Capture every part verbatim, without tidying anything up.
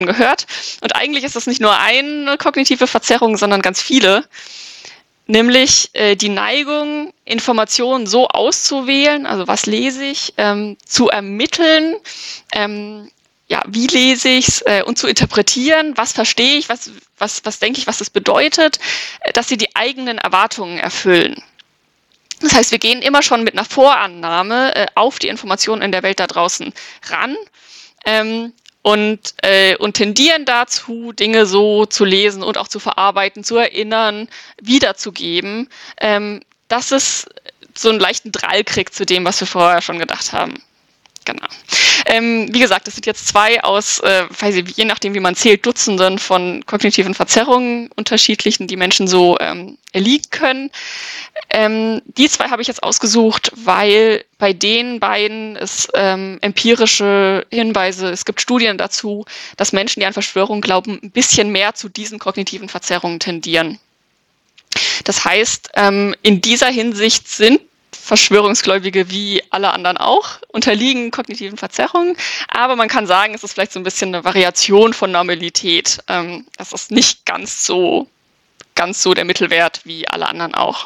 gehört. Und eigentlich ist das nicht nur eine kognitive Verzerrung, sondern ganz viele. Nämlich äh, die Neigung, Informationen so auszuwählen, also was lese ich, ähm, zu ermitteln, ähm, ja, wie lese ich es äh, und zu interpretieren, was verstehe ich, was, was, was denke ich, was das bedeutet, äh, dass sie die eigenen Erwartungen erfüllen. Das heißt, wir gehen immer schon mit einer Vorannahme äh, auf die Informationen in der Welt da draußen ran ähm, und, äh, und tendieren dazu, Dinge so zu lesen und auch zu verarbeiten, zu erinnern, wiederzugeben, ähm, dass es so einen leichten Drall kriegt zu dem, was wir vorher schon gedacht haben. Genau. Ähm, wie gesagt, das sind jetzt zwei aus, äh, weiß ich, je nachdem wie man zählt, Dutzenden von kognitiven Verzerrungen unterschiedlichen, die Menschen so ähm, erliegen können. Ähm, die zwei habe ich jetzt ausgesucht, weil bei den beiden es ähm, empirische Hinweise, es gibt Studien dazu, dass Menschen, die an Verschwörungen glauben, ein bisschen mehr zu diesen kognitiven Verzerrungen tendieren. Das heißt, ähm, in dieser Hinsicht sind Verschwörungsgläubige wie alle anderen auch, unterliegen kognitiven Verzerrungen, aber man kann sagen, es ist vielleicht so ein bisschen eine Variation von Normalität. Ähm, es ist nicht ganz so, ganz so der Mittelwert wie alle anderen auch.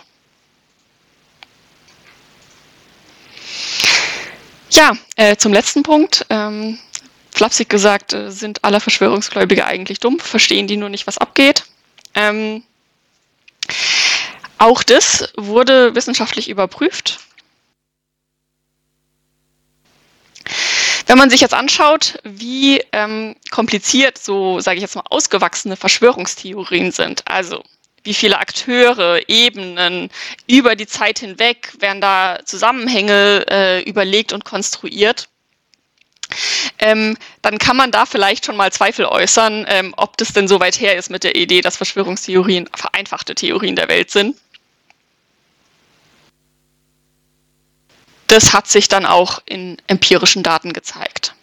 Ja, äh, zum letzten Punkt. Ähm, flapsig gesagt, äh, sind alle Verschwörungsgläubige eigentlich dumm, verstehen die nur nicht, was abgeht. Ähm, Auch das wurde wissenschaftlich überprüft. Wenn man sich jetzt anschaut, wie ähm, kompliziert so, sage ich jetzt mal, ausgewachsene Verschwörungstheorien sind, also wie viele Akteure, Ebenen über die Zeit hinweg werden da Zusammenhänge äh, überlegt und konstruiert, ähm, dann kann man da vielleicht schon mal Zweifel äußern, ähm, ob das denn so weit her ist mit der Idee, dass Verschwörungstheorien vereinfachte Theorien der Welt sind. Das hat sich dann auch in empirischen Daten gezeigt.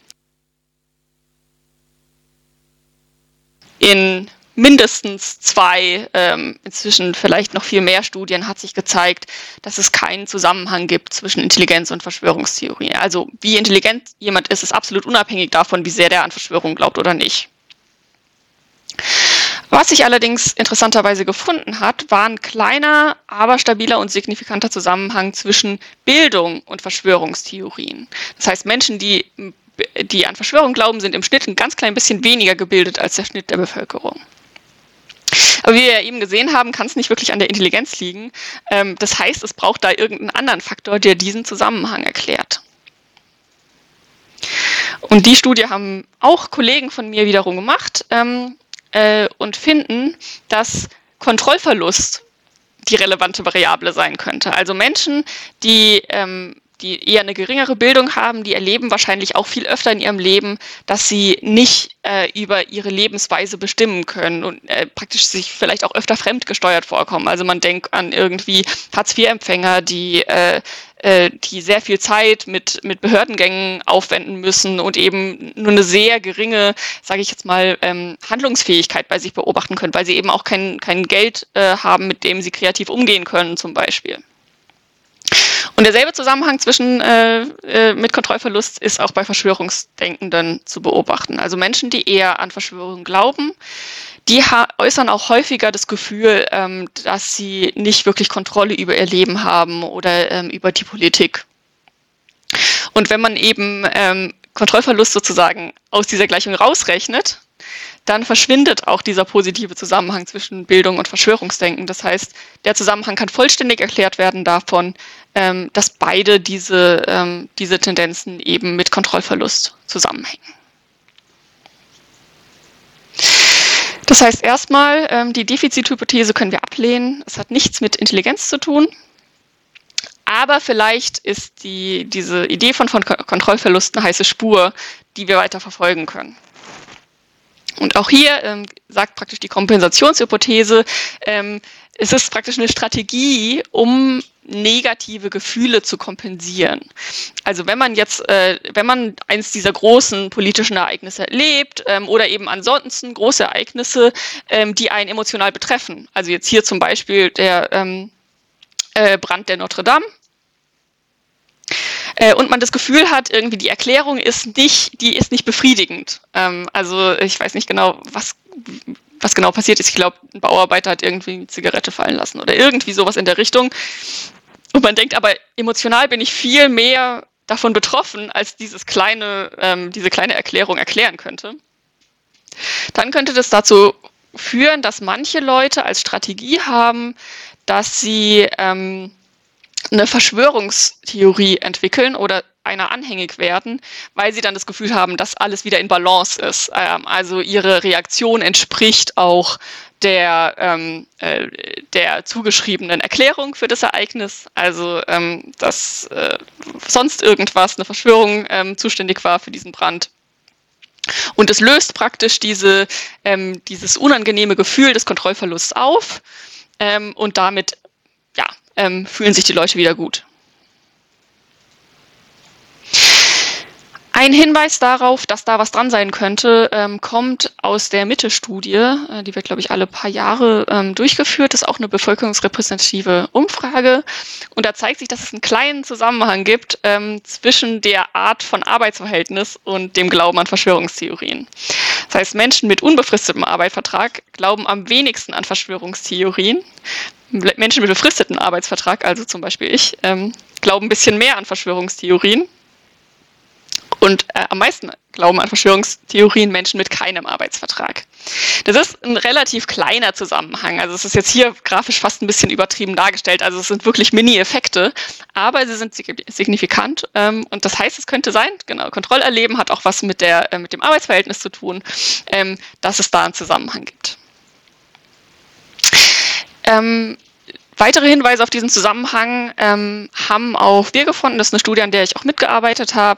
In mindestens zwei, ähm, inzwischen vielleicht noch viel mehr Studien hat sich gezeigt, dass es keinen Zusammenhang gibt zwischen Intelligenz und Verschwörungstheorien. Also wie intelligent jemand ist, ist absolut unabhängig davon, wie sehr der an Verschwörungen glaubt oder nicht. Was sich allerdings interessanterweise gefunden hat, war ein kleiner, aber stabiler und signifikanter Zusammenhang zwischen Bildung und Verschwörungstheorien. Das heißt, Menschen, die, die an Verschwörungen glauben, sind im Schnitt ein ganz klein bisschen weniger gebildet als der Schnitt der Bevölkerung. Aber wie wir ja eben gesehen haben, kann es nicht wirklich an der Intelligenz liegen. Das heißt, es braucht da irgendeinen anderen Faktor, der diesen Zusammenhang erklärt. Und die Studie haben auch Kollegen von mir wiederum gemacht. Und finden, dass Kontrollverlust die relevante Variable sein könnte. Also Menschen, die, ähm, die eher eine geringere Bildung haben, die erleben wahrscheinlich auch viel öfter in ihrem Leben, dass sie nicht äh, über ihre Lebensweise bestimmen können und äh, praktisch sich vielleicht auch öfter fremdgesteuert vorkommen. Also man denkt an irgendwie Hartz vier Empfänger, die äh, die sehr viel Zeit mit, mit Behördengängen aufwenden müssen und eben nur eine sehr geringe, sage ich jetzt mal, ähm, Handlungsfähigkeit bei sich beobachten können, weil sie eben auch kein, kein Geld äh, haben, mit dem sie kreativ umgehen können zum Beispiel. Und derselbe Zusammenhang zwischen äh, äh, mit Kontrollverlust ist auch bei Verschwörungsdenkenden zu beobachten. Also Menschen, die eher an Verschwörungen glauben, die ha- äußern auch häufiger das Gefühl, ähm, dass sie nicht wirklich Kontrolle über ihr Leben haben oder ähm, über die Politik. Und wenn man eben ähm, Kontrollverlust sozusagen aus dieser Gleichung rausrechnet, dann verschwindet auch dieser positive Zusammenhang zwischen Bildung und Verschwörungsdenken. Das heißt, der Zusammenhang kann vollständig erklärt werden davon, ähm, dass beide diese, ähm, diese Tendenzen eben mit Kontrollverlust zusammenhängen. Das heißt erstmal, ähm, die Defizithypothese können wir ablehnen. Es hat nichts mit Intelligenz zu tun. Aber vielleicht ist die, diese Idee von, von Kontrollverlust eine heiße Spur, die wir weiter verfolgen können. Und auch hier ähm, sagt praktisch die Kompensationshypothese, ähm, es ist praktisch eine Strategie, um negative Gefühle zu kompensieren. Also wenn man jetzt, äh, wenn man eins dieser großen politischen Ereignisse erlebt ähm, oder eben ansonsten große Ereignisse, ähm, die einen emotional betreffen. Also jetzt hier zum Beispiel der ähm, äh, Brand der Notre Dame. Äh, und man das Gefühl hat, irgendwie die Erklärung ist nicht, die ist nicht befriedigend. Ähm, also ich weiß nicht genau, was, was genau passiert ist. Ich glaube, ein Bauarbeiter hat irgendwie eine Zigarette fallen lassen oder irgendwie sowas in der Richtung. Und man denkt aber, emotional bin ich viel mehr davon betroffen, als dieses kleine, ähm, diese kleine Erklärung erklären könnte. Dann könnte das dazu führen, dass manche Leute als Strategie haben, dass sie ähm, eine Verschwörungstheorie entwickeln oder einer anhängig werden, weil sie dann das Gefühl haben, dass alles wieder in Balance ist. Ähm, also ihre Reaktion entspricht auch der, ähm, äh, der zugeschriebenen Erklärung für das Ereignis. Also ähm, dass äh, sonst irgendwas, eine Verschwörung ähm, zuständig war für diesen Brand. Und es löst praktisch diese, ähm, dieses unangenehme Gefühl des Kontrollverlusts auf ähm, und damit ja, ähm, fühlen sich die Leute wieder gut. Ein Hinweis darauf, dass da was dran sein könnte, ähm, kommt aus der Mitte-Studie. Äh, die wird, glaube ich, alle paar Jahre ähm, durchgeführt. Das ist auch eine bevölkerungsrepräsentative Umfrage. Und da zeigt sich, dass es einen kleinen Zusammenhang gibt ähm, zwischen der Art von Arbeitsverhältnis und dem Glauben an Verschwörungstheorien. Das heißt, Menschen mit unbefristetem Arbeitsvertrag glauben am wenigsten an Verschwörungstheorien. Menschen mit befristetem Arbeitsvertrag, also zum Beispiel ich, ähm, glauben ein bisschen mehr an Verschwörungstheorien. Und äh, am meisten glauben an Verschwörungstheorien Menschen mit keinem Arbeitsvertrag. Das ist ein relativ kleiner Zusammenhang. Also es ist jetzt hier grafisch fast ein bisschen übertrieben dargestellt. Also es sind wirklich Mini-Effekte, aber sie sind signifikant. Ähm, und das heißt, es könnte sein, genau, Kontrollerleben hat auch was mit, der, äh, mit dem Arbeitsverhältnis zu tun, ähm, dass es da einen Zusammenhang gibt. Ähm, Weitere Hinweise auf diesen Zusammenhang ähm, haben auch wir gefunden. Das ist eine Studie, an der ich auch mitgearbeitet habe.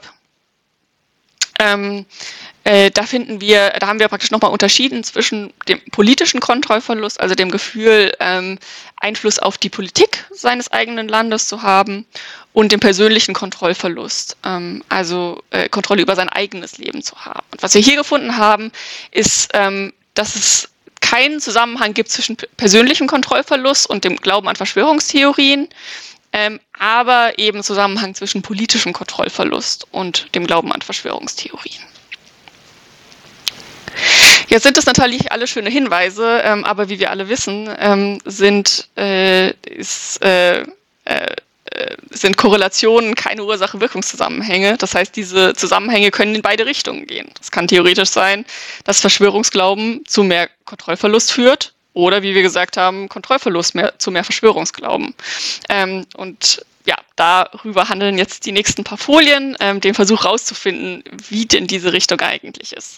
Ähm, äh, da finden wir, da haben wir praktisch nochmal unterschieden zwischen dem politischen Kontrollverlust, also dem Gefühl, ähm, Einfluss auf die Politik seines eigenen Landes zu haben, und dem persönlichen Kontrollverlust, ähm, also äh, Kontrolle über sein eigenes Leben zu haben. Und was wir hier gefunden haben, ist, ähm, dass es keinen Zusammenhang gibt zwischen persönlichem Kontrollverlust und dem Glauben an Verschwörungstheorien, Ähm, aber eben Zusammenhang zwischen politischem Kontrollverlust und dem Glauben an Verschwörungstheorien. Jetzt sind das natürlich alle schöne Hinweise, ähm, aber wie wir alle wissen, ähm, sind, äh, ist, äh, äh, sind Korrelationen keine Ursache-Wirkungszusammenhänge. Das heißt, diese Zusammenhänge können in beide Richtungen gehen. Es kann theoretisch sein, dass Verschwörungsglauben zu mehr Kontrollverlust führt, oder, wie wir gesagt haben, Kontrollverlust mehr, zu mehr Verschwörungsglauben. Ähm, und ja, darüber handeln jetzt die nächsten paar Folien, ähm, den Versuch herauszufinden, wie denn diese Richtung eigentlich ist.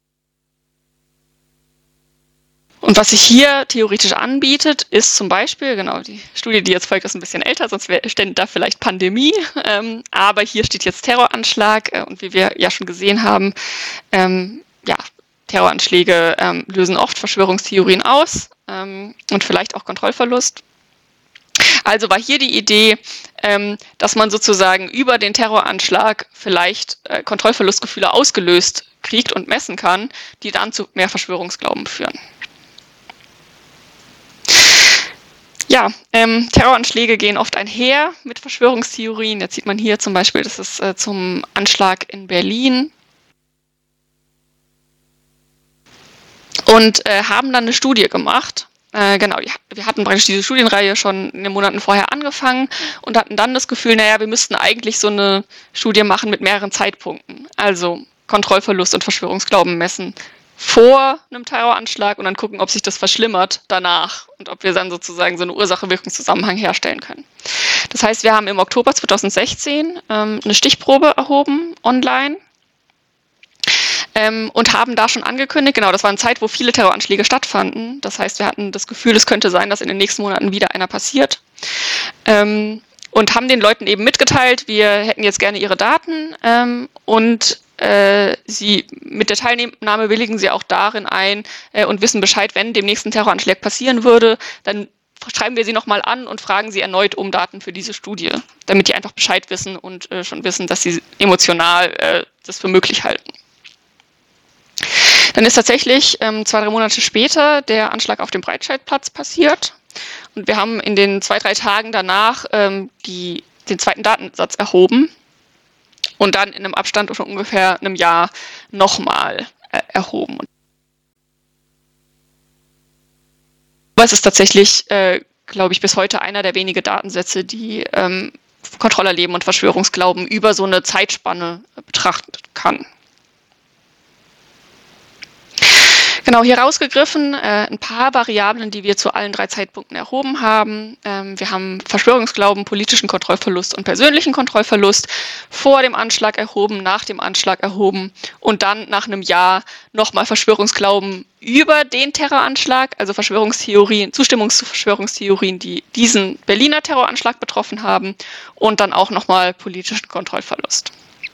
Und was sich hier theoretisch anbietet, ist zum Beispiel, genau, die Studie, die jetzt folgt, ist ein bisschen älter, sonst stände da vielleicht Pandemie. Ähm, aber hier steht jetzt Terroranschlag äh, und wie wir ja schon gesehen haben, ähm, ja, Terroranschläge ähm, lösen oft Verschwörungstheorien aus ähm, und vielleicht auch Kontrollverlust. Also war hier die Idee, ähm, dass man sozusagen über den Terroranschlag vielleicht äh, Kontrollverlustgefühle ausgelöst kriegt und messen kann, die dann zu mehr Verschwörungsglauben führen. Ja, ähm, Terroranschläge gehen oft einher mit Verschwörungstheorien. Jetzt sieht man hier zum Beispiel, das ist äh, zum Anschlag in Berlin. Und äh, haben dann eine Studie gemacht. Äh, genau, wir hatten praktisch diese Studienreihe schon in den Monaten vorher angefangen und hatten dann das Gefühl, naja, wir müssten eigentlich so eine Studie machen mit mehreren Zeitpunkten. Also Kontrollverlust und Verschwörungsglauben messen vor einem Terroranschlag und dann gucken, ob sich das verschlimmert danach und ob wir dann sozusagen so eine Ursache-Wirkungszusammenhang herstellen können. Das heißt, wir haben im Oktober zweitausendsechzehn ähm, eine Stichprobe erhoben online. Ähm, und haben da schon angekündigt, genau, das war eine Zeit, wo viele Terroranschläge stattfanden. Das heißt, wir hatten das Gefühl, es könnte sein, dass in den nächsten Monaten wieder einer passiert. Ähm, und haben den Leuten eben mitgeteilt, wir hätten jetzt gerne ihre Daten ähm, und äh, sie mit der Teilnahme willigen sie auch darin ein äh, und wissen Bescheid, wenn dem nächsten Terroranschlag passieren würde, dann schreiben wir sie nochmal an und fragen sie erneut um Daten für diese Studie, damit die einfach Bescheid wissen und äh, schon wissen, dass sie emotional äh, das für möglich halten. Dann ist tatsächlich ähm, zwei, drei Monate später der Anschlag auf dem Breitscheidplatz passiert. Und wir haben in den zwei, drei Tagen danach ähm, die, den zweiten Datensatz erhoben. und dann in einem Abstand von ungefähr einem Jahr nochmal äh, erhoben. Aber es ist tatsächlich, äh, glaube ich, bis heute einer der wenigen Datensätze, die ähm, Kontrollerleben und Verschwörungsglauben über so eine Zeitspanne betrachten kann. Genau, hier rausgegriffen äh, ein paar Variablen, die wir zu allen drei Zeitpunkten erhoben haben. Ähm, wir haben Verschwörungsglauben, politischen Kontrollverlust und persönlichen Kontrollverlust vor dem Anschlag erhoben, nach dem Anschlag erhoben und dann nach einem Jahr nochmal Verschwörungsglauben über den Terroranschlag, also Verschwörungstheorien, Zustimmungs zu Verschwörungstheorien, die diesen Berliner Terroranschlag betroffen haben und dann auch nochmal politischen Kontrollverlust.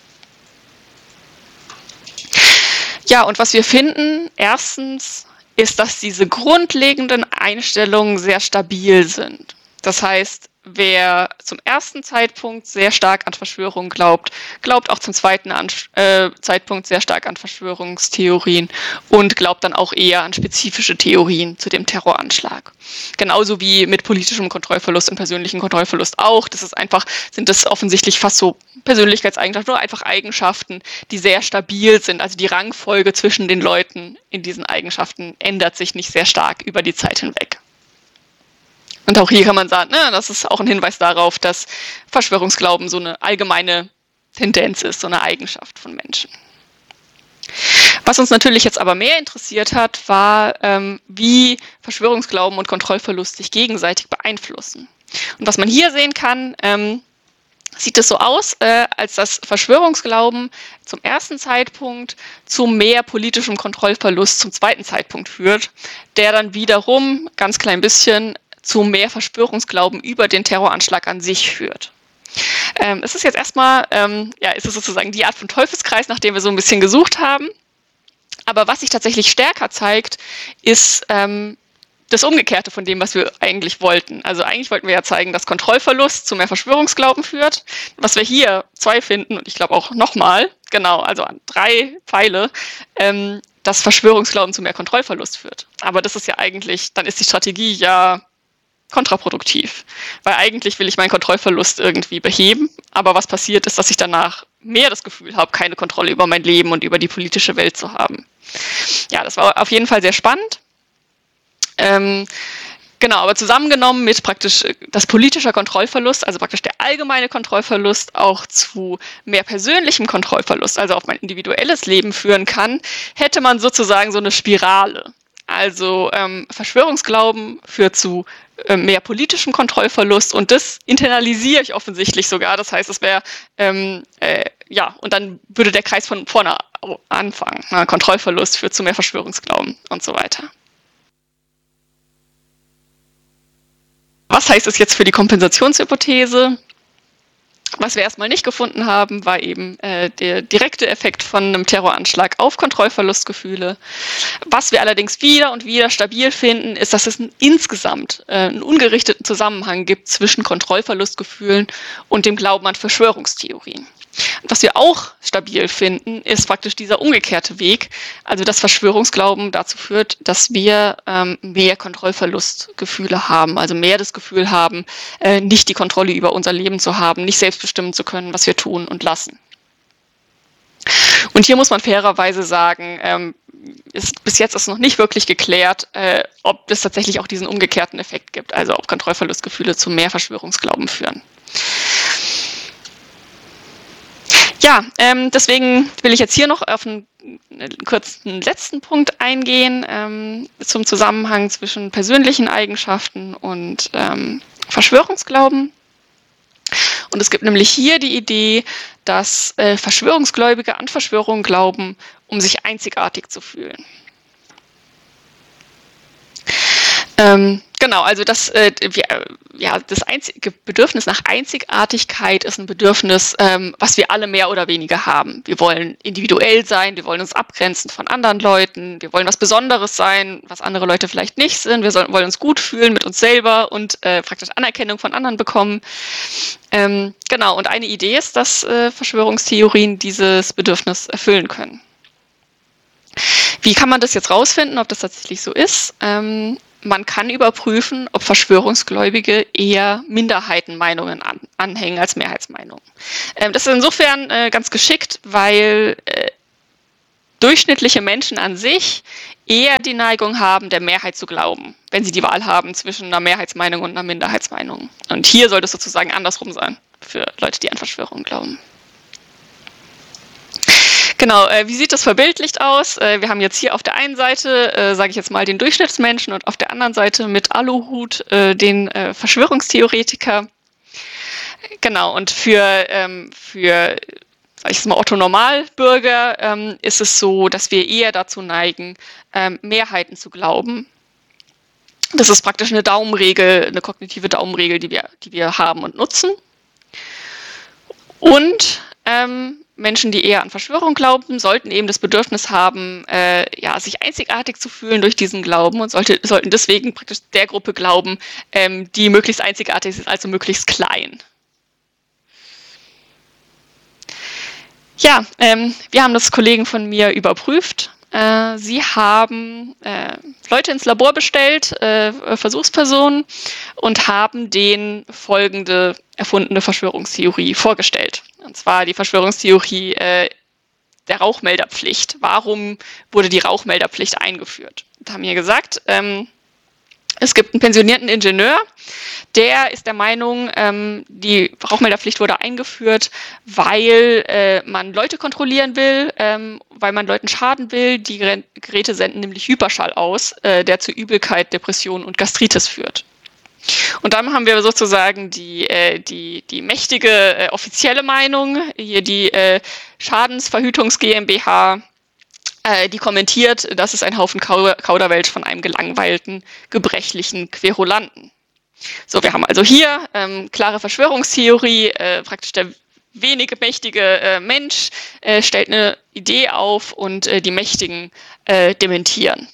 Ja, und was wir finden, erstens, ist, dass diese grundlegenden Einstellungen sehr stabil sind. Das heißt, wer zum ersten Zeitpunkt sehr stark an Verschwörungen glaubt, glaubt auch zum zweiten an, äh, Zeitpunkt sehr stark an Verschwörungstheorien und glaubt dann auch eher an spezifische Theorien zu dem Terroranschlag. Genauso wie mit politischem Kontrollverlust und persönlichem Kontrollverlust auch. Das ist einfach, sind das offensichtlich fast so Persönlichkeitseigenschaften oder einfach Eigenschaften, die sehr stabil sind. Also die Rangfolge zwischen den Leuten in diesen Eigenschaften ändert sich nicht sehr stark über die Zeit hinweg. Und auch hier kann man sagen, ne, das ist auch ein Hinweis darauf, dass Verschwörungsglauben so eine allgemeine Tendenz ist, so eine Eigenschaft von Menschen. Was uns natürlich jetzt aber mehr interessiert hat, war, ähm, wie Verschwörungsglauben und Kontrollverlust sich gegenseitig beeinflussen. Und was man hier sehen kann, ähm, sieht es so aus, äh, als dass Verschwörungsglauben zum ersten Zeitpunkt zu mehr politischem Kontrollverlust zum zweiten Zeitpunkt führt, der dann wiederum ganz klein bisschen zu mehr Verschwörungsglauben über den Terroranschlag an sich führt. Ähm, es ist jetzt erstmal, ähm, ja, es ist sozusagen die Art von Teufelskreis, nach dem wir so ein bisschen gesucht haben. Aber was sich tatsächlich stärker zeigt, ist ähm, das Umgekehrte von dem, was wir eigentlich wollten. Also eigentlich wollten wir ja zeigen, dass Kontrollverlust zu mehr Verschwörungsglauben führt. Was wir hier zwei finden, und ich glaube auch nochmal, genau, also an drei Pfeile, ähm, dass Verschwörungsglauben zu mehr Kontrollverlust führt. Aber das ist ja eigentlich, dann ist die Strategie ja kontraproduktiv, weil eigentlich will ich meinen Kontrollverlust irgendwie beheben, aber was passiert ist, dass ich danach mehr das Gefühl habe, keine Kontrolle über mein Leben und über die politische Welt zu haben. Ja, das war auf jeden Fall sehr spannend. Ähm, genau, aber zusammengenommen mit praktisch das politische Kontrollverlust, also praktisch der allgemeine Kontrollverlust auch zu mehr persönlichem Kontrollverlust, also auf mein individuelles Leben führen kann, hätte man sozusagen so eine Spirale. Also ähm, Verschwörungsglauben führt zu äh, mehr politischem Kontrollverlust und das internalisiere ich offensichtlich sogar. Das heißt, es wäre, ähm, äh, ja, und dann würde der Kreis von vorne anfangen. Na, Kontrollverlust führt zu mehr Verschwörungsglauben und so weiter. Was heißt es jetzt für die Kompensationshypothese? Was wir erstmal nicht gefunden haben, war eben äh, der direkte Effekt von einem Terroranschlag auf Kontrollverlustgefühle. Was wir allerdings wieder und wieder stabil finden, ist, dass es ein, insgesamt äh, einen ungerichteten Zusammenhang gibt zwischen Kontrollverlustgefühlen und dem Glauben an Verschwörungstheorien. Was wir auch stabil finden, ist praktisch dieser umgekehrte Weg, also dass Verschwörungsglauben dazu führt, dass wir ähm, mehr Kontrollverlustgefühle haben, also mehr das Gefühl haben, äh, nicht die Kontrolle über unser Leben zu haben, nicht selbst bestimmen zu können, was wir tun und lassen. Und hier muss man fairerweise sagen, ähm, ist, bis jetzt ist noch nicht wirklich geklärt, äh, ob es tatsächlich auch diesen umgekehrten Effekt gibt, also ob Kontrollverlustgefühle zu mehr Verschwörungsglauben führen. Ja, ähm, deswegen will ich jetzt hier noch auf einen, einen kurzen letzten Punkt eingehen, ähm, zum Zusammenhang zwischen persönlichen Eigenschaften und ähm, Verschwörungsglauben. Und es gibt nämlich hier die Idee, dass äh, Verschwörungsgläubige an Verschwörungen glauben, um sich einzigartig zu fühlen. Ähm, genau, also das, äh, wir, ja, das einzige Bedürfnis nach Einzigartigkeit ist ein Bedürfnis, ähm, was wir alle mehr oder weniger haben. Wir wollen individuell sein, wir wollen uns abgrenzen von anderen Leuten, wir wollen was Besonderes sein, was andere Leute vielleicht nicht sind, wir sollen, wollen uns gut fühlen mit uns selber und äh, praktisch Anerkennung von anderen bekommen. Ähm, genau, und eine Idee ist, dass äh, Verschwörungstheorien dieses Bedürfnis erfüllen können. Wie kann man das jetzt rausfinden, ob das tatsächlich so ist? Ähm, man kann überprüfen, ob Verschwörungsgläubige eher Minderheitenmeinungen an, anhängen als Mehrheitsmeinungen. Ähm, das ist insofern äh, ganz geschickt, weil äh, durchschnittliche Menschen an sich eher die Neigung haben, der Mehrheit zu glauben, wenn sie die Wahl haben zwischen einer Mehrheitsmeinung und einer Minderheitsmeinung. Und hier sollte es sozusagen andersrum sein, für Leute, die an Verschwörungen glauben. Genau, äh, wie sieht das verbildlicht aus? Äh, wir haben jetzt hier auf der einen Seite, äh, sage ich jetzt mal, den Durchschnittsmenschen und auf der anderen Seite mit Aluhut äh, den äh, Verschwörungstheoretiker. Genau, und für, ähm, für sag ich jetzt mal, Otto-Normalbürger ähm, ist es so, dass wir eher dazu neigen, ähm, Mehrheiten zu glauben. Das ist praktisch eine Daumenregel, eine kognitive Daumenregel, die wir, die wir haben und nutzen. Und ähm, Menschen, die eher an Verschwörung glauben, sollten eben das Bedürfnis haben, äh, ja, sich einzigartig zu fühlen durch diesen Glauben und sollte, sollten deswegen praktisch der Gruppe glauben, ähm, die möglichst einzigartig ist, also möglichst klein. Ja, ähm, wir haben das Kollegen von mir überprüft. Äh, sie haben äh, Leute ins Labor bestellt, äh, Versuchspersonen, und haben denen folgende erfundene Verschwörungstheorie vorgestellt. Und zwar die Verschwörungstheorie äh, der Rauchmelderpflicht. Warum wurde die Rauchmelderpflicht eingeführt? Und haben hier gesagt, ähm, es gibt einen pensionierten Ingenieur, der ist der Meinung, ähm, die Rauchmelderpflicht wurde eingeführt, weil äh, man Leute kontrollieren will, ähm, weil man Leuten schaden will. Die Geräte senden nämlich Hyperschall aus, äh, der zu Übelkeit, Depression und Gastritis führt. Und dann haben wir sozusagen die, äh, die, die mächtige äh, offizielle Meinung, hier die äh, Schadensverhütungs GmbH, äh, die kommentiert, das ist ein Haufen Kau Kauderwelsch von einem gelangweilten, gebrechlichen Querulanten. So, wir haben also hier ähm, klare Verschwörungstheorie, äh, praktisch der wenig mächtige äh, Mensch äh, stellt eine Idee auf und äh, die Mächtigen äh, dementieren.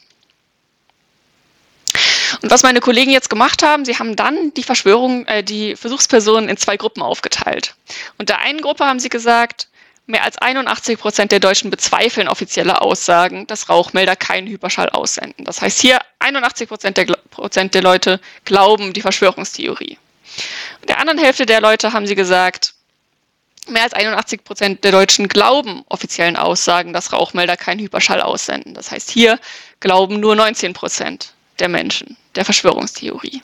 Und was meine Kollegen jetzt gemacht haben, sie haben dann die Verschwörung, äh, die Versuchspersonen in zwei Gruppen aufgeteilt. Und der einen Gruppe haben sie gesagt, mehr als einundachtzig Prozent der Deutschen bezweifeln offizielle Aussagen, dass Rauchmelder keinen Hyperschall aussenden. Das heißt hier, einundachtzig Prozent der, Prozent der Leute glauben die Verschwörungstheorie. Der anderen Hälfte der Leute haben sie gesagt, mehr als einundachtzig Prozent der Deutschen glauben offiziellen Aussagen, dass Rauchmelder keinen Hyperschall aussenden. Das heißt hier glauben nur neunzehn Prozent der Menschen der Verschwörungstheorie.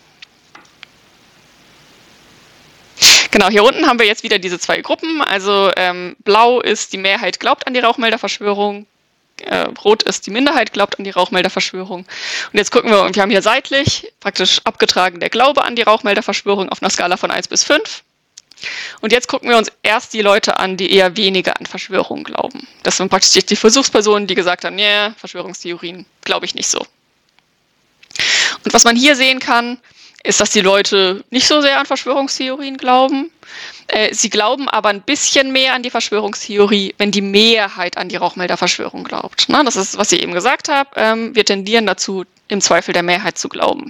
Genau, hier unten haben wir jetzt wieder diese zwei Gruppen. Also ähm, blau ist, die Mehrheit glaubt an die Rauchmelderverschwörung, äh, rot ist, die Minderheit glaubt an die Rauchmelderverschwörung. Und jetzt gucken wir, und wir haben hier seitlich praktisch abgetragen der Glaube an die Rauchmelderverschwörung auf einer Skala von eins bis fünf. Und jetzt gucken wir uns erst die Leute an, die eher weniger an Verschwörungen glauben. Das sind praktisch die Versuchspersonen, die gesagt haben, nee, Verschwörungstheorien glaube ich nicht so. Und was man hier sehen kann, ist, dass die Leute nicht so sehr an Verschwörungstheorien glauben. Äh, sie glauben aber ein bisschen mehr an die Verschwörungstheorie, wenn die Mehrheit an die Rauchmelderverschwörung glaubt. Na, das ist, was ich eben gesagt habe. Ähm, wir tendieren dazu, im Zweifel der Mehrheit zu glauben.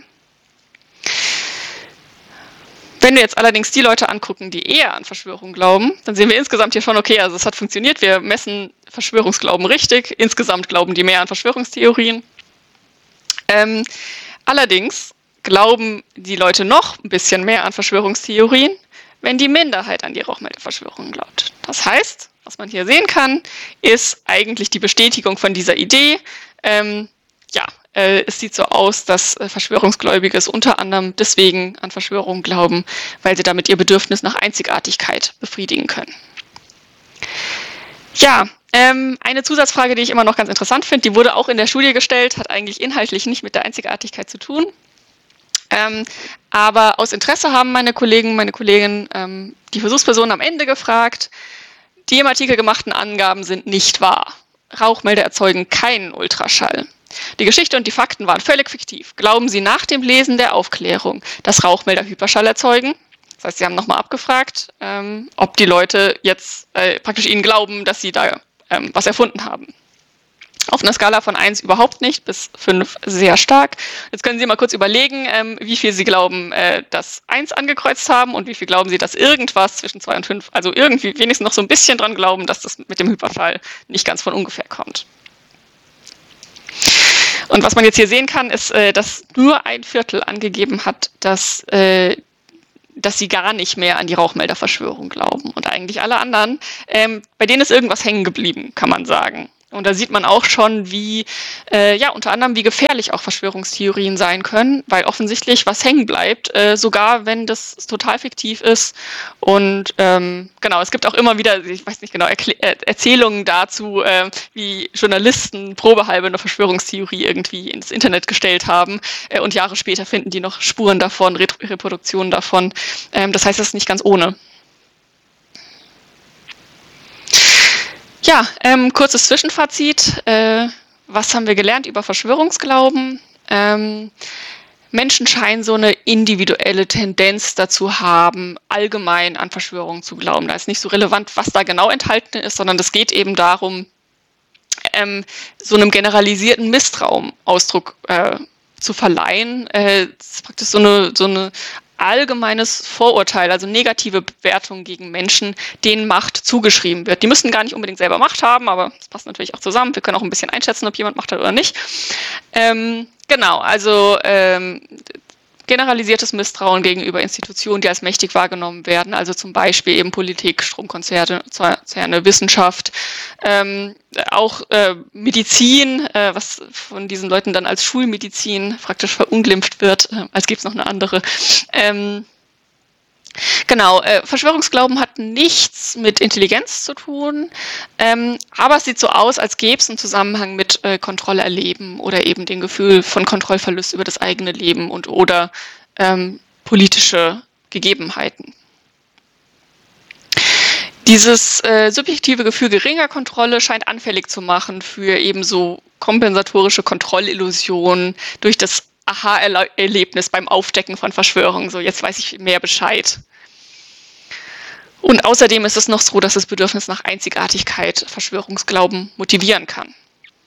Wenn wir jetzt allerdings die Leute angucken, die eher an Verschwörungen glauben, dann sehen wir insgesamt hier schon, okay, also es hat funktioniert. Wir messen Verschwörungsglauben richtig. Insgesamt glauben die mehr an Verschwörungstheorien. Ähm, allerdings glauben die Leute noch ein bisschen mehr an Verschwörungstheorien, wenn die Minderheit an die Rauchmelderverschwörung glaubt. Das heißt, was man hier sehen kann, ist eigentlich die Bestätigung von dieser Idee. Ähm, ja, äh, es sieht so aus, dass äh, Verschwörungsgläubige es unter anderem deswegen an Verschwörungen glauben, weil sie damit ihr Bedürfnis nach Einzigartigkeit befriedigen können. Ja, ähm, eine Zusatzfrage, die ich immer noch ganz interessant finde, die wurde auch in der Studie gestellt, hat eigentlich inhaltlich nicht mit der Einzigartigkeit zu tun. Ähm, aber aus Interesse haben meine Kollegen, meine Kolleginnen ähm, die Versuchspersonen am Ende gefragt, die im Artikel gemachten Angaben sind nicht wahr. Rauchmelder erzeugen keinen Ultraschall. Die Geschichte und die Fakten waren völlig fiktiv. Glauben Sie nach dem Lesen der Aufklärung, dass Rauchmelder Hyperschall erzeugen? Das heißt, Sie haben nochmal abgefragt, ähm, ob die Leute jetzt äh, praktisch Ihnen glauben, dass Sie da ähm, was erfunden haben. Auf einer Skala von eins überhaupt nicht, bis fünf sehr stark. Jetzt können Sie mal kurz überlegen, ähm, wie viel Sie glauben, äh, dass eins angekreuzt haben und wie viel glauben Sie, dass irgendwas zwischen zwei und fünf, also irgendwie wenigstens noch so ein bisschen dran glauben, dass das mit dem Hyperschall nicht ganz von ungefähr kommt. Und was man jetzt hier sehen kann, ist, äh, dass nur ein Viertel angegeben hat, dass, äh, dass sie gar nicht mehr an die Rauchmelderverschwörung glauben. Und eigentlich alle anderen, ähm, bei denen ist irgendwas hängen geblieben, kann man sagen. Und da sieht man auch schon, wie, äh, ja, unter anderem, wie gefährlich auch Verschwörungstheorien sein können, weil offensichtlich was hängen bleibt, äh, sogar wenn das total fiktiv ist. Und ähm, genau, es gibt auch immer wieder, ich weiß nicht genau, Erklä- äh, Erzählungen dazu, äh, wie Journalisten probehalbe eine Verschwörungstheorie irgendwie ins Internet gestellt haben äh, und Jahre später finden die noch Spuren davon, Re- Reproduktionen davon. Ähm, das heißt, das ist nicht ganz ohne. Ja, ähm, kurzes Zwischenfazit. Äh, was haben wir gelernt über Verschwörungsglauben? Ähm, Menschen scheinen so eine individuelle Tendenz dazu haben, allgemein an Verschwörungen zu glauben. Da ist nicht so relevant, was da genau enthalten ist, sondern es geht eben darum, ähm, so einem generalisierten Misstrauen Ausdruck äh, zu verleihen. Äh, das ist praktisch so eine, so eine allgemeines Vorurteil, also negative Bewertung gegen Menschen, denen Macht zugeschrieben wird. Die müssen gar nicht unbedingt selber Macht haben, aber das passt natürlich auch zusammen. Wir können auch ein bisschen einschätzen, ob jemand Macht hat oder nicht. Ähm, genau, also ähm, generalisiertes Misstrauen gegenüber Institutionen, die als mächtig wahrgenommen werden, also zum Beispiel eben Politik, Stromkonzerne, Konzerne, Wissenschaft, ähm, auch äh, Medizin, äh, was von diesen Leuten dann als Schulmedizin praktisch verunglimpft wird, äh, als gäbe es noch eine andere. Ähm, Genau, äh, Verschwörungsglauben hat nichts mit Intelligenz zu tun, ähm, aber es sieht so aus, als gäbe es einen Zusammenhang mit äh, Kontrolle erleben oder eben dem Gefühl von Kontrollverlust über das eigene Leben und oder ähm, politische Gegebenheiten. Dieses äh, subjektive Gefühl geringer Kontrolle scheint anfällig zu machen für ebenso kompensatorische Kontrollillusionen durch das Aha-Erlebnis beim Aufdecken von Verschwörungen. So, jetzt weiß ich mehr Bescheid. Und außerdem ist es noch so, dass das Bedürfnis nach Einzigartigkeit Verschwörungsglauben motivieren kann.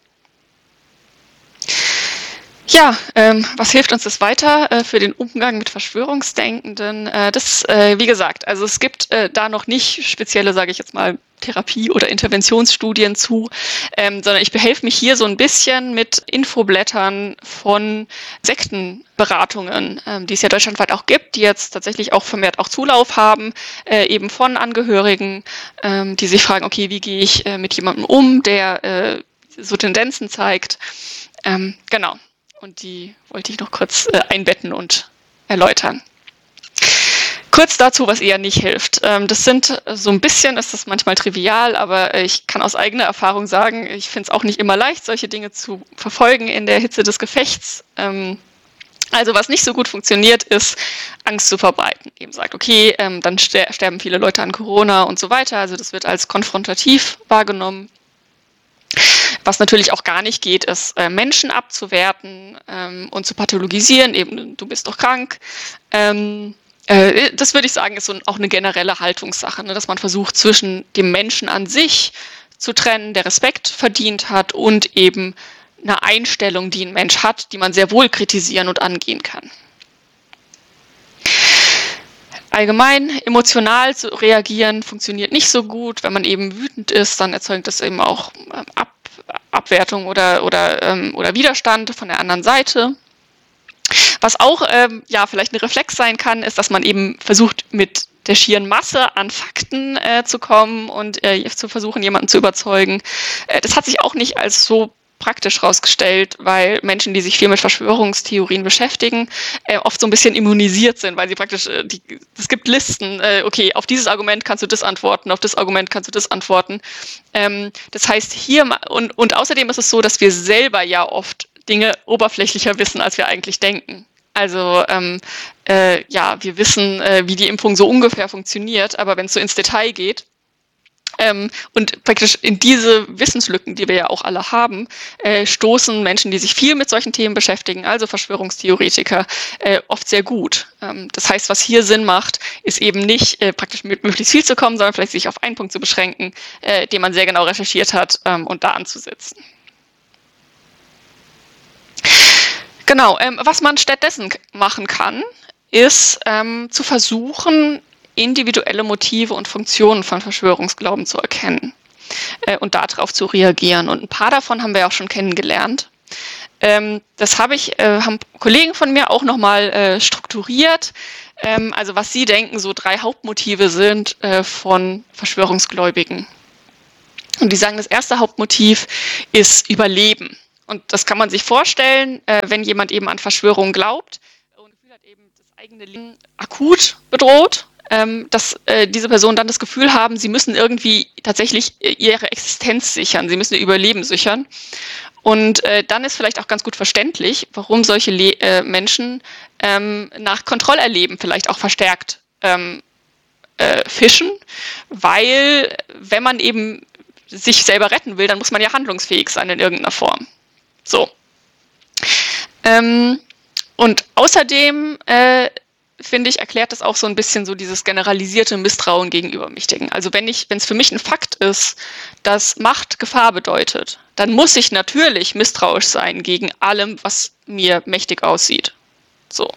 Ja, ähm, was hilft uns das weiter äh, für den Umgang mit Verschwörungsdenkenden? Äh, das, äh, wie gesagt, also es gibt äh, da noch nicht spezielle, sage ich jetzt mal, Therapie- oder Interventionsstudien zu, ähm, sondern ich behelfe mich hier so ein bisschen mit Infoblättern von Sektenberatungen, ähm, die es ja deutschlandweit auch gibt, die jetzt tatsächlich auch vermehrt auch Zulauf haben, äh, eben von Angehörigen, ähm, die sich fragen, okay, wie gehe ich äh, mit jemandem um, der äh, so Tendenzen zeigt. Ähm, genau. Und die wollte ich noch kurz äh, einbetten und erläutern. Kurz dazu, was eher nicht hilft. Ähm, das sind so ein bisschen, ist das manchmal trivial, aber ich kann aus eigener Erfahrung sagen, ich finde es auch nicht immer leicht, solche Dinge zu verfolgen in der Hitze des Gefechts. Ähm, also was nicht so gut funktioniert, ist Angst zu verbreiten. Eben sagt, okay, ähm, dann ster- sterben viele Leute an Corona und so weiter. Also das wird als konfrontativ wahrgenommen. Was natürlich auch gar nicht geht, ist äh, Menschen abzuwerten ähm, und zu pathologisieren, eben du bist doch krank. Ähm, äh, das würde ich sagen, ist so auch eine generelle Haltungssache, ne, dass man versucht, zwischen dem Menschen an sich zu trennen, der Respekt verdient hat, und eben eine Einstellung, die ein Mensch hat, die man sehr wohl kritisieren und angehen kann. Allgemein emotional zu reagieren funktioniert nicht so gut. Wenn man eben wütend ist, dann erzeugt das eben auch ähm, Ab Abwertung oder, oder, ähm, oder Widerstand von der anderen Seite. Was auch ähm, ja, vielleicht ein Reflex sein kann, ist, dass man eben versucht, mit der schieren Masse an Fakten äh, zu kommen und äh, zu versuchen, jemanden zu überzeugen. Äh, das hat sich auch nicht als so praktisch rausgestellt, weil Menschen, die sich viel mit Verschwörungstheorien beschäftigen, äh, oft so ein bisschen immunisiert sind, weil sie praktisch, äh, die, es gibt Listen, äh, okay, auf dieses Argument kannst du das antworten, auf das Argument kannst du das antworten. Ähm, das heißt hier, und, und außerdem ist es so, dass wir selber ja oft Dinge oberflächlicher wissen, als wir eigentlich denken. Also ähm, äh, ja, wir wissen, äh, wie die Impfung so ungefähr funktioniert, aber wenn es so ins Detail geht, Ähm, und praktisch in diese Wissenslücken, die wir ja auch alle haben, äh, stoßen Menschen, die sich viel mit solchen Themen beschäftigen, also Verschwörungstheoretiker, äh, oft sehr gut. Ähm, das heißt, was hier Sinn macht, ist eben nicht äh, praktisch mit möglichst viel zu kommen, sondern vielleicht sich auf einen Punkt zu beschränken, äh, den man sehr genau recherchiert hat, ähm, und da anzusetzen. Genau, ähm, was man stattdessen machen kann, ist ähm, zu versuchen, individuelle Motive und Funktionen von Verschwörungsglauben zu erkennen äh, und darauf zu reagieren. Und ein paar davon haben wir auch schon kennengelernt. Ähm, das habe ich, äh, haben Kollegen von mir auch nochmal äh, strukturiert. Ähm, also was sie denken, so drei Hauptmotive sind äh, von Verschwörungsgläubigen. Und die sagen, das erste Hauptmotiv ist Überleben. Und das kann man sich vorstellen, äh, wenn jemand eben an Verschwörungen glaubt und das Gefühl hat, eben das eigene Leben akut bedroht, ähm, dass äh, diese Personen dann das Gefühl haben, sie müssen irgendwie tatsächlich ihre Existenz sichern, sie müssen ihr Überleben sichern. Und äh, dann ist vielleicht auch ganz gut verständlich, warum solche Le- äh, Menschen ähm, nach Kontrollerleben vielleicht auch verstärkt ähm, äh, fischen, weil wenn man eben sich selber retten will, dann muss man ja handlungsfähig sein in irgendeiner Form. So. Ähm, und außerdem, äh, finde ich, erklärt das auch so ein bisschen so dieses generalisierte Misstrauen gegenüber Mächtigen. Also wenn ich, wenn es für mich ein Fakt ist, dass Macht Gefahr bedeutet, dann muss ich natürlich misstrauisch sein gegen allem, was mir mächtig aussieht. So.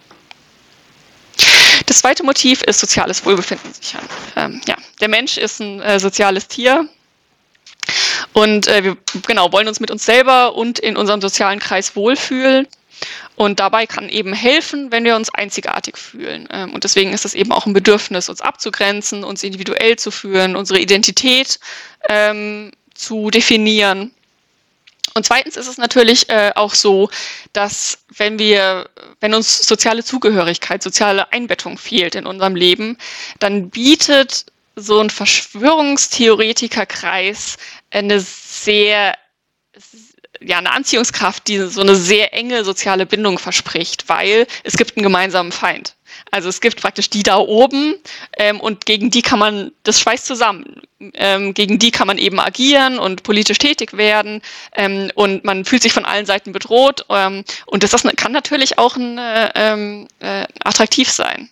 Das zweite Motiv ist soziales Wohlbefinden sichern. Ähm, ja, der Mensch ist ein äh, soziales Tier. Und äh, wir genau, wollen uns mit uns selber und in unserem sozialen Kreis wohlfühlen. Und dabei kann eben helfen, wenn wir uns einzigartig fühlen. Ähm, und deswegen ist es eben auch ein Bedürfnis, uns abzugrenzen, uns individuell zu fühlen, unsere Identität ähm, zu definieren. Und zweitens ist es natürlich äh, auch so, dass wenn wir, wenn uns soziale Zugehörigkeit, soziale Einbettung fehlt in unserem Leben, dann bietet so ein Verschwörungstheoretikerkreis eine sehr, ja, eine Anziehungskraft, die so eine sehr enge soziale Bindung verspricht, weil es gibt einen gemeinsamen Feind. Also es gibt praktisch die da oben ähm, und gegen die kann man, das schweißt zusammen, ähm, gegen die kann man eben agieren und politisch tätig werden ähm, und man fühlt sich von allen Seiten bedroht ähm, und das, das kann natürlich auch ein, äh, äh, attraktiv sein.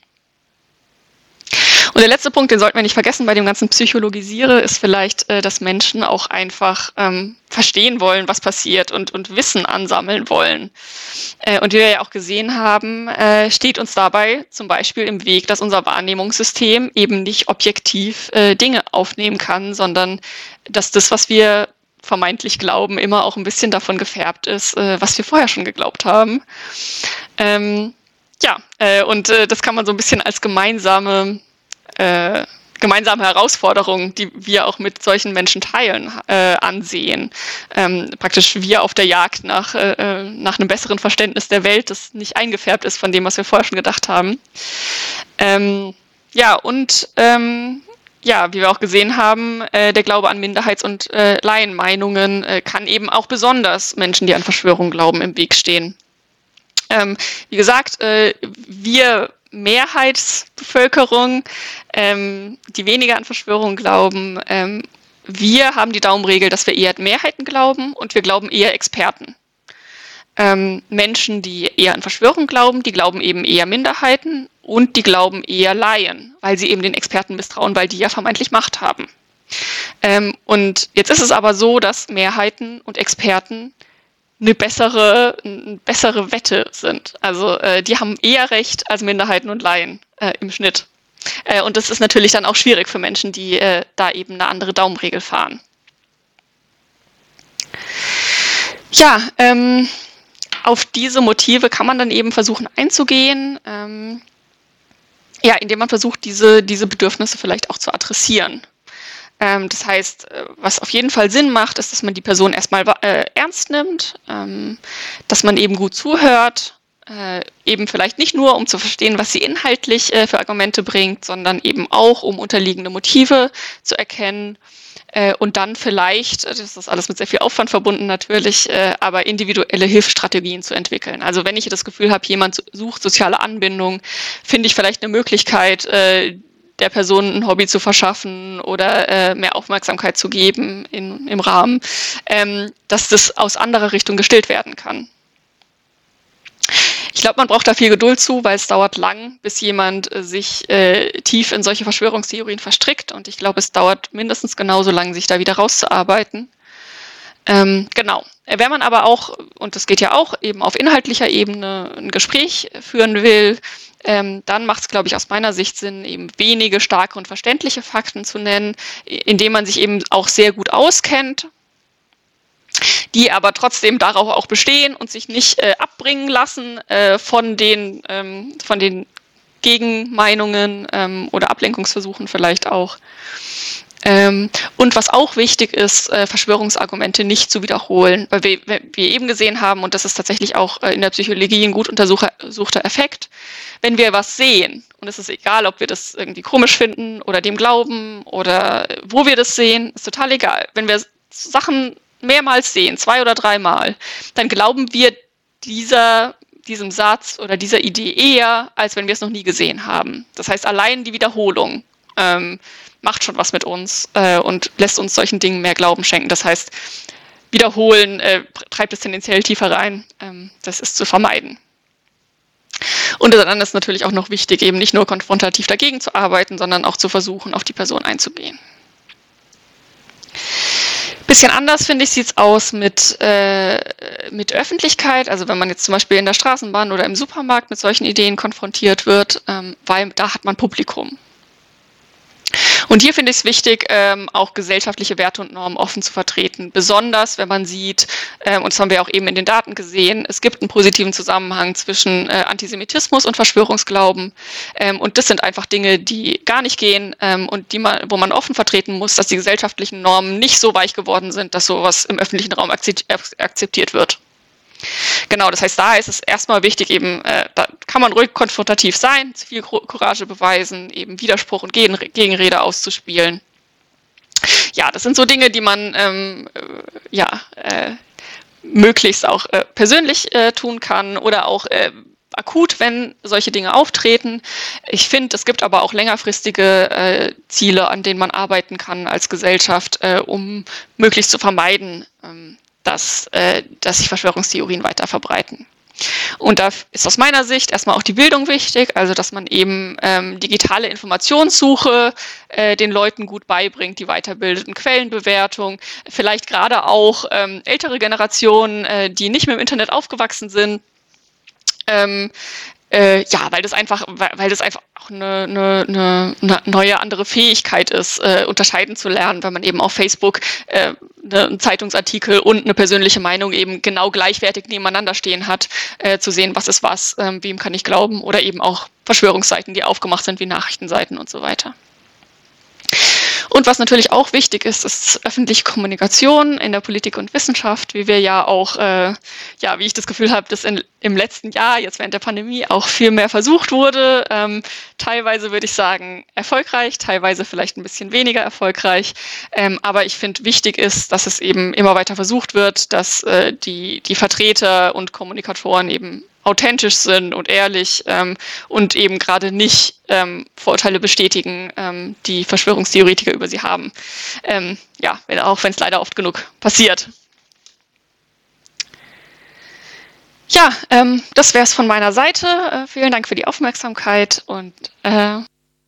Und der letzte Punkt, den sollten wir nicht vergessen bei dem ganzen Psychologisiere, ist vielleicht, äh, dass Menschen auch einfach ähm, verstehen wollen, was passiert und, und Wissen ansammeln wollen. Äh, und wie wir ja auch gesehen haben, äh, steht uns dabei zum Beispiel im Weg, dass unser Wahrnehmungssystem eben nicht objektiv äh, Dinge aufnehmen kann, sondern dass das, was wir vermeintlich glauben, immer auch ein bisschen davon gefärbt ist, äh, was wir vorher schon geglaubt haben. Ähm, ja, äh, und äh, das kann man so ein bisschen als gemeinsame Äh, gemeinsame Herausforderungen, die wir auch mit solchen Menschen teilen, äh, ansehen. Ähm, praktisch wir auf der Jagd nach, äh, nach einem besseren Verständnis der Welt, das nicht eingefärbt ist von dem, was wir vorher schon gedacht haben. Ähm, ja, und ähm, ja, wie wir auch gesehen haben, äh, der Glaube an Minderheits- und äh, Laienmeinungen äh, kann eben auch besonders Menschen, die an Verschwörungen glauben, im Weg stehen. Ähm, wie gesagt, äh, wir Mehrheitsbevölkerung, ähm, die weniger an Verschwörungen glauben, ähm, wir haben die Daumenregel, dass wir eher Mehrheiten glauben und wir glauben eher Experten. Ähm, Menschen, die eher an Verschwörungen glauben, die glauben eben eher Minderheiten und die glauben eher Laien, weil sie eben den Experten misstrauen, weil die ja vermeintlich Macht haben. Ähm, und jetzt ist es aber so, dass Mehrheiten und Experten eine bessere, eine bessere Wette sind. Also äh, die haben eher recht als Minderheiten und Laien äh, im Schnitt. Äh, und das ist natürlich dann auch schwierig für Menschen, die äh, da eben eine andere Daumenregel fahren. Ja, ähm, auf diese Motive kann man dann eben versuchen einzugehen, ähm, ja, indem man versucht, diese, diese Bedürfnisse vielleicht auch zu adressieren. Ähm, das heißt, was auf jeden Fall Sinn macht, ist, dass man die Person erstmal äh, ernst nimmt, ähm, dass man eben gut zuhört, äh, eben vielleicht nicht nur, um zu verstehen, was sie inhaltlich äh, für Argumente bringt, sondern eben auch, um unterliegende Motive zu erkennen äh, und dann vielleicht, das ist alles mit sehr viel Aufwand verbunden natürlich, äh, aber individuelle Hilfsstrategien zu entwickeln. Also wenn ich das Gefühl habe, jemand sucht soziale Anbindung, finde ich vielleicht eine Möglichkeit, äh, der Person ein Hobby zu verschaffen oder äh, mehr Aufmerksamkeit zu geben in, im Rahmen, ähm, dass das aus anderer Richtung gestillt werden kann. Ich glaube, man braucht da viel Geduld zu, weil es dauert lang, bis jemand äh, sich äh, tief in solche Verschwörungstheorien verstrickt und ich glaube, es dauert mindestens genauso lang, sich da wieder rauszuarbeiten. Ähm, genau. Wenn man aber auch, und das geht ja auch, eben auf inhaltlicher Ebene ein Gespräch führen will, ähm, dann macht es, glaube ich, aus meiner Sicht Sinn, eben wenige starke und verständliche Fakten zu nennen, indem man sich eben auch sehr gut auskennt. die aber trotzdem darauf auch bestehen und sich nicht äh, abbringen lassen äh, von den, ähm, von den Gegenmeinungen ähm, oder Ablenkungsversuchen vielleicht auch. Ähm, und was auch wichtig ist, äh, Verschwörungsargumente nicht zu wiederholen, weil wir, wir eben gesehen haben, und das ist tatsächlich auch äh, in der Psychologie ein gut untersuchter Effekt, wenn wir was sehen, und es ist egal, ob wir das irgendwie komisch finden oder dem glauben oder wo wir das sehen, ist total egal. Wenn wir Sachen mehrmals sehen, zwei oder dreimal, dann glauben wir dieser, diesem Satz oder dieser Idee eher, als wenn wir es noch nie gesehen haben. Das heißt, allein die Wiederholung ähm, macht schon was mit uns äh, und lässt uns solchen Dingen mehr Glauben schenken. Das heißt, wiederholen äh, treibt es tendenziell tiefer rein. Ähm, das ist zu vermeiden. Und dann ist natürlich auch noch wichtig, eben nicht nur konfrontativ dagegen zu arbeiten, sondern auch zu versuchen, auf die Person einzugehen. Bisschen anders, finde ich, sieht es aus mit, äh, mit Öffentlichkeit. Also wenn man jetzt zum Beispiel in der Straßenbahn oder im Supermarkt mit solchen Ideen konfrontiert wird, ähm, weil da hat man Publikum. Und hier finde ich es wichtig, ähm, auch gesellschaftliche Werte und Normen offen zu vertreten. Besonders, wenn man sieht, ähm, und das haben wir auch eben in den Daten gesehen, es gibt einen positiven Zusammenhang zwischen äh, Antisemitismus und Verschwörungsglauben. Ähm, und das sind einfach Dinge, die gar nicht gehen ähm, und die man, wo man offen vertreten muss, dass die gesellschaftlichen Normen nicht so weich geworden sind, dass sowas im öffentlichen Raum akzeptiert wird. Genau, das heißt, da ist es erstmal wichtig, eben, äh, da kann man ruhig konfrontativ sein, viel Courage beweisen, eben Widerspruch und Gegen Gegenrede auszuspielen. Ja, das sind so Dinge, die man ähm, äh, ja, äh, möglichst auch äh, persönlich äh, tun kann oder auch äh, akut, wenn solche Dinge auftreten. Ich finde, es gibt aber auch längerfristige äh, Ziele, an denen man arbeiten kann als Gesellschaft, äh, um möglichst zu vermeiden, ähm, Dass, äh, dass sich Verschwörungstheorien weiter verbreiten. Und da ist aus meiner Sicht erstmal auch die Bildung wichtig, also dass man eben ähm, digitale Informationssuche äh, den Leuten gut beibringt, die weiterbildet, Quellenbewertung, vielleicht gerade auch ähm, ältere Generationen, äh, die nicht mehr im Internet aufgewachsen sind, ähm, Äh, ja, weil das einfach, weil, weil das einfach auch eine, eine, eine neue, andere Fähigkeit ist, äh, unterscheiden zu lernen, wenn man eben auf Facebook äh, einen Zeitungsartikel und eine persönliche Meinung eben genau gleichwertig nebeneinander stehen hat, äh, zu sehen, was ist was, äh, wem kann ich glauben, oder eben auch Verschwörungsseiten, die aufgemacht sind wie Nachrichtenseiten und so weiter. Und was natürlich auch wichtig ist, ist öffentliche Kommunikation in der Politik und Wissenschaft, wie wir ja auch, äh, ja, wie ich das Gefühl habe, dass in, im letzten Jahr, jetzt während der Pandemie, auch viel mehr versucht wurde. Ähm, teilweise würde ich sagen erfolgreich, teilweise vielleicht ein bisschen weniger erfolgreich. Ähm, aber ich finde, wichtig ist, dass es eben immer weiter versucht wird, dass äh, die, die Vertreter und Kommunikatoren eben authentisch sind und ehrlich ähm, und eben gerade nicht ähm, Vorurteile bestätigen, ähm, die Verschwörungstheoretiker über sie haben. Ähm, ja, auch wenn es leider oft genug passiert. Ja, ähm, das wäre es von meiner Seite. Äh, vielen Dank für die Aufmerksamkeit und äh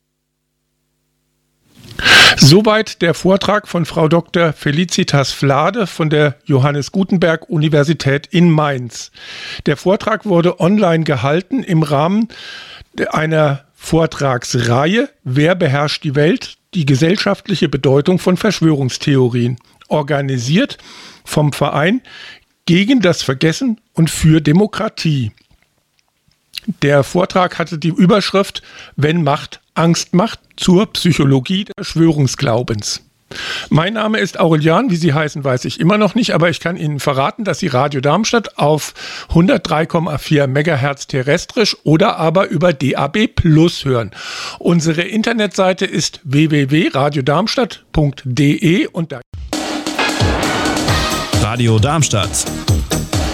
Soweit der Vortrag von Frau Doktor Felicitas Flade von der Johannes Gutenberg Universität in Mainz. Der Vortrag wurde online gehalten im Rahmen einer Vortragsreihe Wer beherrscht die Welt? Die gesellschaftliche Bedeutung von Verschwörungstheorien, organisiert vom Verein gegen das Vergessen und für Demokratie. Der Vortrag hatte die Überschrift Wenn Macht Angst macht, zur Psychologie des Verschwörungsglaubens. Mein Name ist Aurelian, wie Sie heißen, weiß ich immer noch nicht, aber ich kann Ihnen verraten, dass Sie Radio Darmstadt auf hundertdrei Komma vier Megahertz terrestrisch oder aber über D A B Plus hören. Unsere Internetseite ist w w w punkt radio darmstadt punkt d e und da Radio Darmstadt.